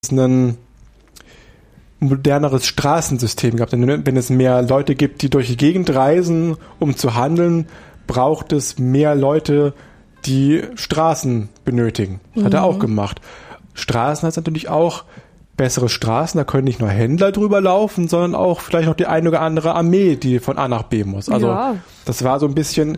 ein moderneres Straßensystem gab. Denn wenn es mehr Leute gibt, die durch die Gegend reisen, um zu handeln, braucht es mehr Leute, die Straßen benötigen. Hat er auch gemacht. Straßen heißt natürlich auch bessere Straßen, da können nicht nur Händler drüber laufen, sondern auch vielleicht noch die eine oder andere Armee, die von A nach B muss. Also das war so ein bisschen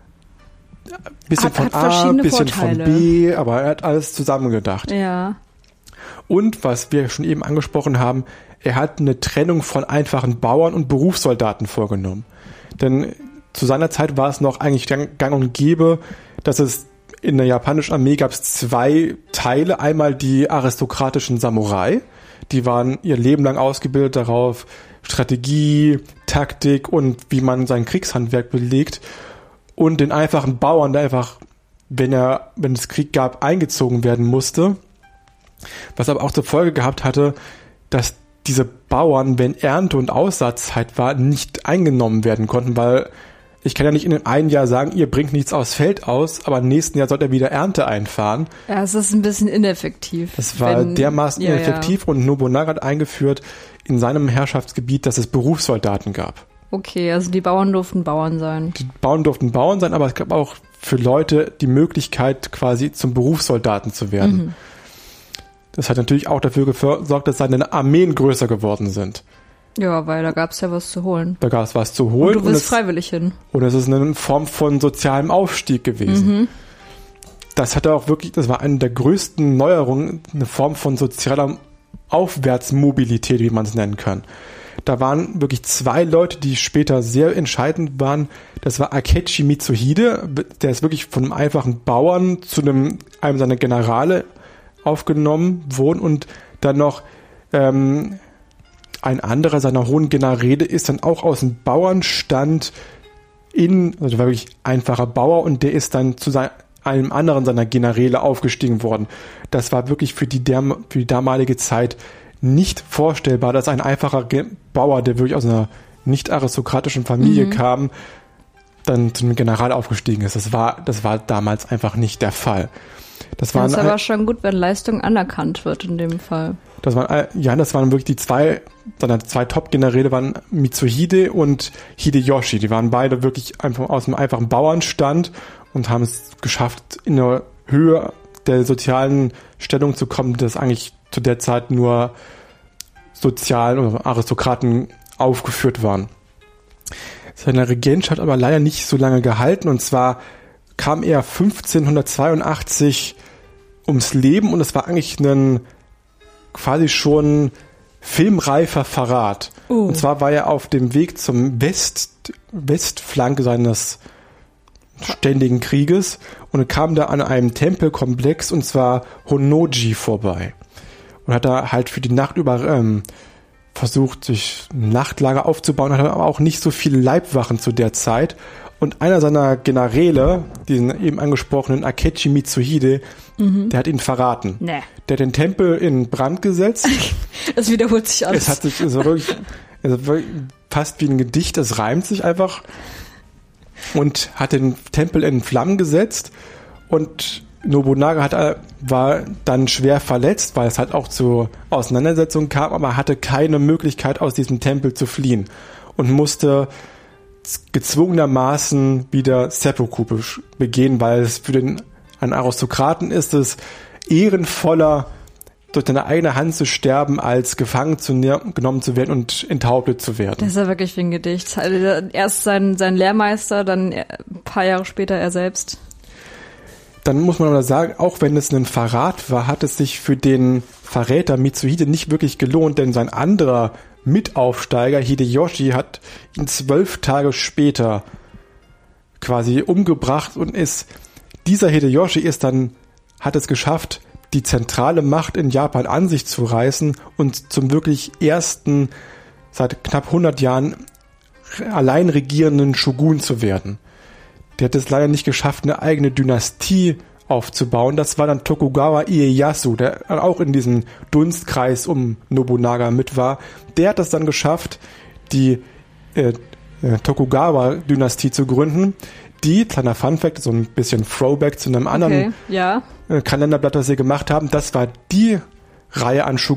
von A, ein bisschen von B, aber er hat alles zusammengedacht. Ja. Und was wir schon eben angesprochen haben, er hat eine Trennung von einfachen Bauern und Berufssoldaten vorgenommen. Denn zu seiner Zeit war es noch eigentlich gang und gäbe, dass es in der japanischen Armee gab es 2 Teile. Einmal die aristokratischen Samurai. Die waren ihr Leben lang ausgebildet darauf, Strategie, Taktik und wie man sein Kriegshandwerk belegt. Und den einfachen Bauern, der einfach, wenn es Krieg gab, eingezogen werden musste. Was aber auch zur Folge gehabt hatte, dass diese Bauern, wenn Ernte- und Aussaatzeit war, nicht eingenommen werden konnten, weil ich kann ja nicht in dem einen Jahr sagen, ihr bringt nichts aufs Feld aus, aber im nächsten Jahr sollt ihr wieder Ernte einfahren. Ja, es ist ein bisschen ineffektiv. Es war dermaßen ineffektiv und Nobunaga hat eingeführt in seinem Herrschaftsgebiet, dass es Berufssoldaten gab. Okay, also die Bauern durften Bauern sein. Die Bauern durften Bauern sein, aber es gab auch für Leute die Möglichkeit, quasi zum Berufssoldaten zu werden. Das hat natürlich auch dafür gesorgt, dass seine Armeen größer geworden sind. Ja, weil da gab es ja was zu holen. Da gab es was zu holen. Und du willst freiwillig hin. Und es ist eine Form von sozialem Aufstieg gewesen. Das hatte auch wirklich, das war eine der größten Neuerungen, eine Form von sozialer Aufwärtsmobilität, wie man es nennen kann. Da waren wirklich 2 Leute, die später sehr entscheidend waren. Das war Akechi Mitsuhide, der ist wirklich von einem einfachen Bauern zu einem seiner Generale aufgenommen worden, und dann noch ein anderer seiner hohen Generäle ist dann auch aus dem Bauernstand also war wirklich einfacher Bauer, und der ist dann zu einem anderen seiner Generäle aufgestiegen worden. Das war wirklich für die damalige Zeit nicht vorstellbar, dass ein einfacher Bauer, der wirklich aus einer nicht aristokratischen Familie kam, dann zu einem General aufgestiegen ist. Das war damals einfach nicht der Fall. Das ist aber schon gut, wenn Leistung anerkannt wird in dem Fall. Das waren wirklich die 2 Top-Generäle waren Mitsuhide und Hideyoshi. Die waren beide wirklich einfach aus einem einfachen Bauernstand und haben es geschafft, in der Höhe der sozialen Stellung zu kommen, dass eigentlich zu der Zeit nur Sozialen oder Aristokraten aufgeführt waren. Seine Regentschaft aber leider nicht so lange gehalten, und zwar kam er 1582 ums Leben, und es war eigentlich ein quasi schon filmreifer Verrat. Und zwar war er auf dem Weg zum Westflank seines ständigen Krieges und kam da an einem Tempelkomplex, und zwar Honnoji, vorbei. Und hat da halt für die Nacht über versucht, sich ein Nachtlager aufzubauen, hat aber auch nicht so viele Leibwachen zu der Zeit. Und einer seiner Generäle, diesen eben angesprochenen Akechi Mitsuhide, der hat ihn verraten. Nee. Der hat den Tempel in Brand gesetzt. Es wiederholt sich alles. Es war wirklich fast wie ein Gedicht, es reimt sich einfach. Und hat den Tempel in Flammen gesetzt, und Nobunaga war dann schwer verletzt, weil es halt auch zu Auseinandersetzungen kam, aber hatte keine Möglichkeit, aus diesem Tempel zu fliehen und musste gezwungenermaßen wieder Seppuku begehen, weil es für einen Aristokraten ist es ehrenvoller, durch deine eigene Hand zu sterben, als gefangen genommen zu werden und enthauptet zu werden. Das ist ja wirklich wie ein Gedicht. Also erst sein Lehrmeister, dann ein paar Jahre später er selbst. Dann muss man aber sagen, auch wenn es ein Verrat war, hat es sich für den Verräter Mitsuhide nicht wirklich gelohnt, denn sein anderer Mitaufsteiger Hideyoshi hat ihn 12 Tage später quasi umgebracht, und dieser Hideyoshi hat es geschafft, die zentrale Macht in Japan an sich zu reißen und zum wirklich ersten, seit knapp 100 Jahren allein regierenden Shogun zu werden. Der hat es leider nicht geschafft, eine eigene Dynastie aufzubauen. Das war dann Tokugawa Ieyasu, der auch in diesem Dunstkreis um Nobunaga mit war. Der hat es dann geschafft, die Tokugawa-Dynastie zu gründen. Die, kleiner Funfact, so ein bisschen Throwback zu einem anderen Kalenderblatt, was sie gemacht haben, das war die Reihe an